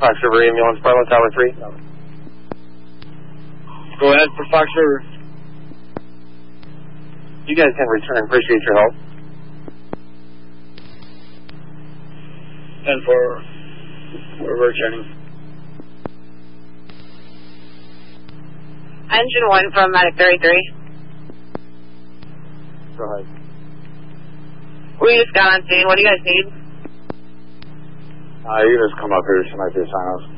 Fox River ambulance, Bravo Tower 3. Go ahead for Fox River. You guys can return. Appreciate your help. 10-4. We're returning. Engine 1 from Medic 33. Go ahead. We just got on scene. What do you guys need? You just come up here tonight to your sign-offs.